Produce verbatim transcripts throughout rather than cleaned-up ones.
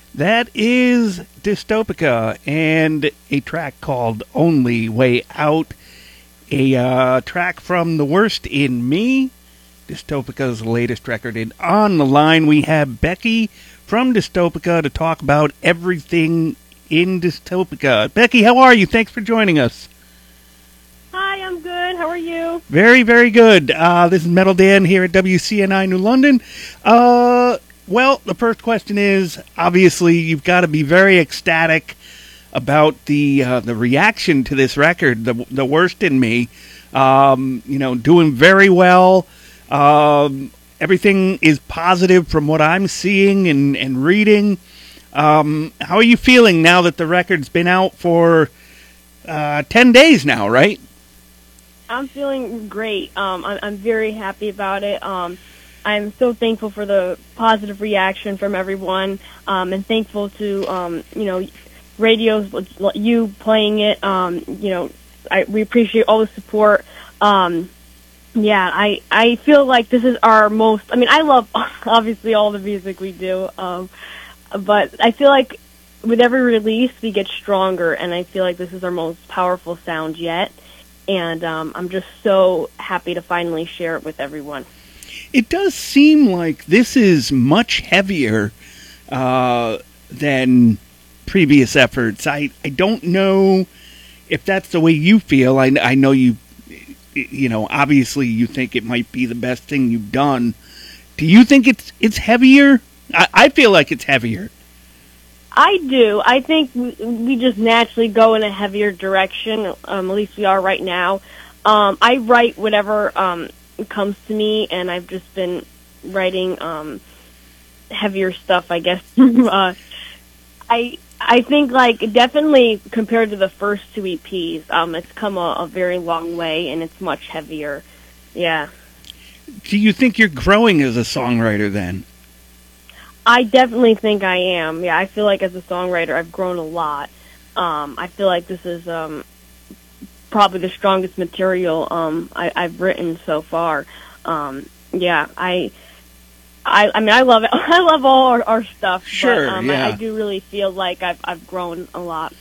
That is Dystopica and a track called Only Way Out, a uh, track from The Worst in Me, Dystopica's latest record. And on the line we have Becky from Dystopica to talk about everything in Dystopica. Becky, how are you? Thanks for joining us. Hi, I'm good. How are you? Very, very good. Uh, this is Metal Dan here at W C N I New London. Uh... Well, the first question is, obviously, you've got to be very ecstatic about the uh, the reaction to this record, the the Worst in Me. Um, you know, doing very well. Um, everything is positive from what I'm seeing and, and reading. Um, how are you feeling now that the record's been out for uh, ten days now, right? I'm feeling great. Um, I'm, I'm very happy about it. Um, I'm so thankful for the positive reaction from everyone, um, and thankful to, um, you know, radios, you playing it. Um, you know, I, we appreciate all the support. Um, yeah, I, I feel like this is our most, I mean, I love, obviously, all the music we do, um, but I feel like with every release, we get stronger, and I feel like this is our most powerful sound yet, and um, I'm just so happy to finally share it with everyone. It does seem like this is much heavier uh, than previous efforts. I, I don't know if that's the way you feel. I, I know you, you know, obviously you think it might be the best thing you've done. Do you think it's it's heavier? I, I feel like it's heavier. I do. I think we, we just naturally go in a heavier direction. Um, at least we are right now. Um, I write whatever Um, comes to me, and I've just been writing um heavier stuff, I guess. uh, I I think like definitely compared to the first two E Ps, um, it's come a, a very long way, and it's much heavier. Yeah. Do you think you're growing as a songwriter then? I definitely think I am. Yeah, I feel like as a songwriter, I've grown a lot. Um, I feel like this is um. probably the strongest material um, I, I've written so far. Um, yeah, I, I, I mean, I love it. I love all our, our stuff. Sure, but, um, yeah. I, I do really feel like I've I've grown a lot.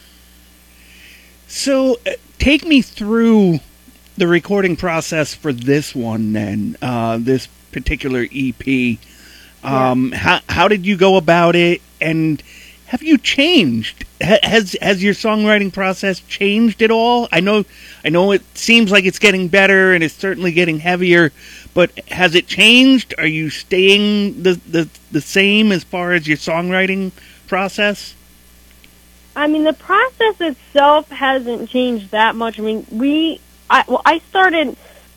So, uh, take me through the recording process for this one, then. Uh, this particular E P. Um, yeah. How how did you go about it, and have you changed? Has has your songwriting process changed at all? I know, I know it seems like it's getting better, and it's certainly getting heavier. But has it changed? Are you staying the the, the same as far as your songwriting process? I mean, the process itself hasn't changed that much. I mean, we, I well, I started.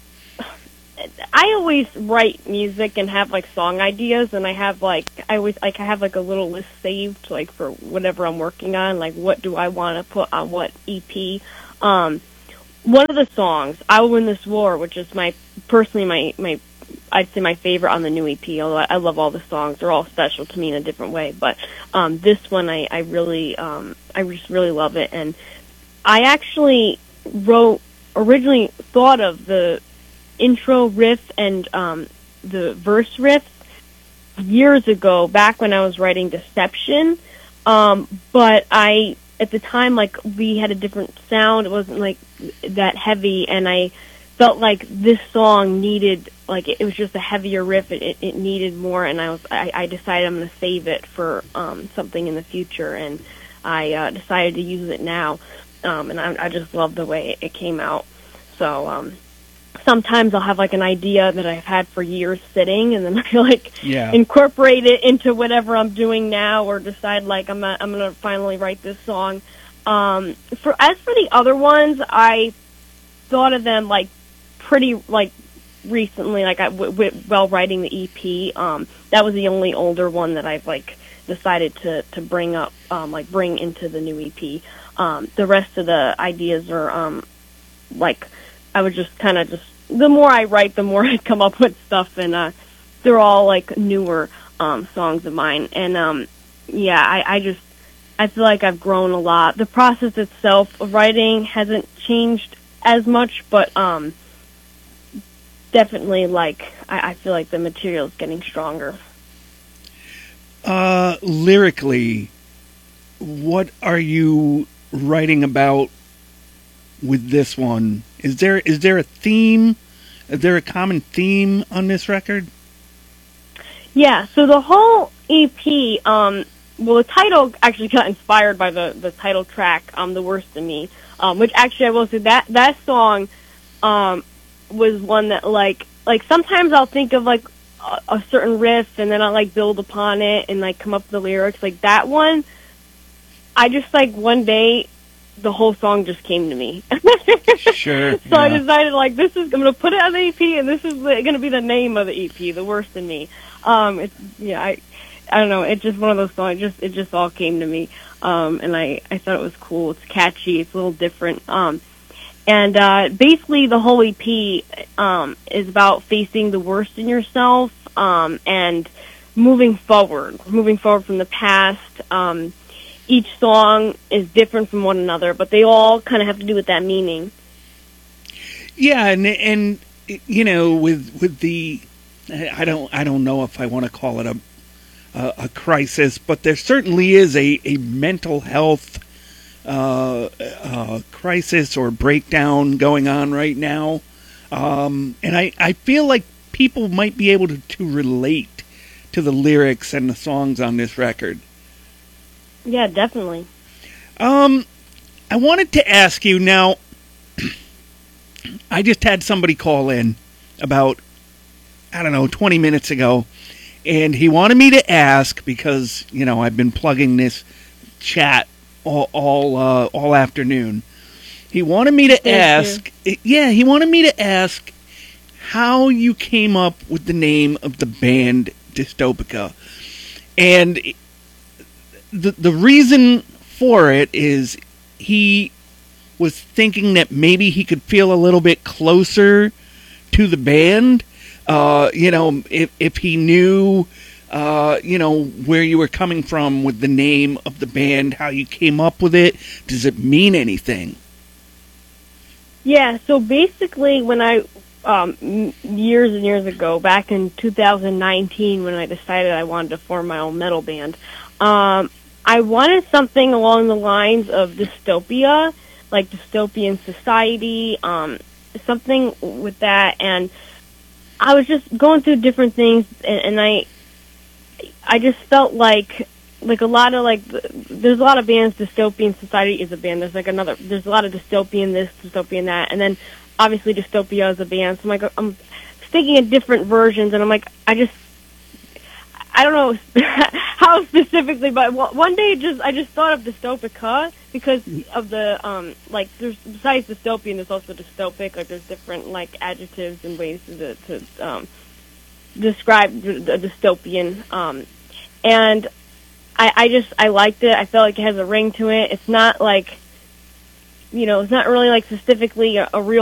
I always write music and have like song ideas, and I have like I always like I have like a little list saved like for whatever I'm working on. Like, what do I want to put on what E P? Um, one of the songs, "I Will Win This War," which is my personally my my I'd say my favorite on the new E P. Although I, I love all the songs, they're all special to me in a different way. But um, this one, I I really um, I just really love it, and I actually wrote originally thought of the intro riff and um, the verse riff years ago, back when I was writing Deception. Um, but I, at the time, like, we had a different sound. It wasn't, like, that heavy, and I felt like this song needed, like, it, it was just a heavier riff. It, it, it needed more, and I was, I, I decided I'm going to save it for um, something in the future, and I uh, decided to use it now. Um, and I, I just love the way it, it came out. So, um, sometimes I'll have like an idea that I've had for years sitting, and then I like yeah. incorporate it into whatever I'm doing now, or decide like I'm not, I'm gonna finally write this song. Um, for as for the other ones, I thought of them like pretty like recently, like I w- w- while writing the E P. Um, that was the only older one that I've like decided to to bring up, um, like bring into the new E P. Um, the rest of the ideas are um, like. I would just kind of just, the more I write, the more I come up with stuff, and uh, they're all, like, newer um, songs of mine. And, um, yeah, I, I just, I feel like I've grown a lot. The process itself of writing hasn't changed as much, but um, definitely, like, I, I feel like the material is getting stronger. Uh, lyrically, what are you writing about with this one? Is there is there a theme? Is there a common theme on this record? Yeah, so the whole E P, um, well, the title actually got inspired by the, the title track, um, The Worst of Me, um, which actually I will say that, that song, um, was one that, like, like sometimes I'll think of, like, a, a certain riff and then I'll, like, build upon it and, like, come up with the lyrics. Like, that one, I just, like, one day, the whole song just came to me. Sure. So yeah. I decided, like, this is, I'm going to put it on the E P and this is going to be the name of the E P, The Worst of Me. Um, it's, yeah, I, I don't know, it's just one of those songs, it just, it just all came to me, um, and I, I thought it was cool, it's catchy, it's a little different, um, and, uh, basically the whole E P, um, is about facing the worst in yourself, um, and moving forward, moving forward from the past. Um, each song is different from one another, but they all kind of have to do with that meaning. Yeah, and, and, you know, with, with the, I don't. I don't know if I want to call it a, a a crisis, but there certainly is a a mental health uh, uh, crisis or breakdown going on right now, um, and I, I feel like people might be able to, to relate to the lyrics and the songs on this record. Yeah, definitely. Um, I wanted to ask you now. I just had somebody call in about, I don't know, twenty minutes ago, and he wanted me to ask, because, you know, I've been plugging this chat all all, uh, all afternoon. He wanted me to Thank ask, you. yeah, he wanted me to ask how you came up with the name of the band Dystopica. And the the reason for it is he was thinking that maybe he could feel a little bit closer to the band. Uh, you know, if if he knew, uh, you know, where you were coming from with the name of the band, how you came up with it, does it mean anything? Yeah, so basically when I, um, years and years ago, back in two thousand nineteen, when I decided I wanted to form my own metal band, um, I wanted something along the lines of dystopia, like dystopian society, um, something with that, and I was just going through different things, and, and I, I just felt like, like a lot of like, there's a lot of bands. Dystopian Society is a band. There's like another. There's a lot of dystopian this, dystopian that, and then obviously Dystopia is a band. So I'm like, I'm thinking of different versions, and I'm like, I just, I don't know how specifically, but one day just I just thought of Dystopica because of the um like there's besides dystopian there's also dystopic, like there's different like adjectives and ways to to um describe the dystopian, um and I I just I liked it. I felt like it has a ring to it. It's not like, you know, it's not really like specifically a, a real